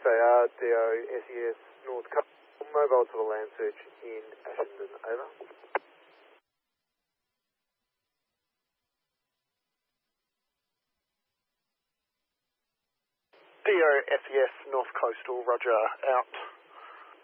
They are DO SES North Coastal, mobile to the land search in Ashenden, over. DO SES North Coastal, roger, out.